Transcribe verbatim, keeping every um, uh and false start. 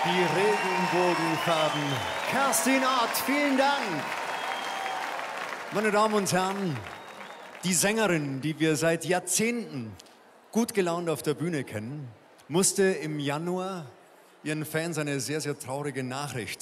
Die Regenbogenfarben. Kerstin Ott, vielen Dank. Meine Damen und Herren, die Sängerin, die wir seit Jahrzehnten gut gelaunt auf der Bühne kennen, musste im Januar ihren Fans eine sehr, sehr traurige Nachricht